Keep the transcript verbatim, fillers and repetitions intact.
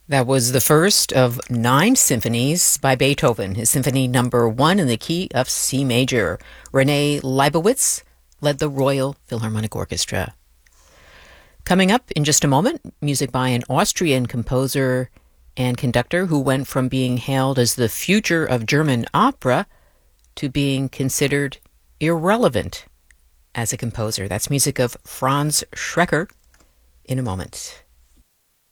That was the first of nine symphonies by Beethoven, his symphony number one in the key of C major. Renee Leibowitz led the Royal Philharmonic Orchestra. Coming up in just a moment, music by an Austrian composer and conductor who went from being hailed as the future of German opera to being considered irrelevant as a composer. That's music of Franz Schreker in a moment.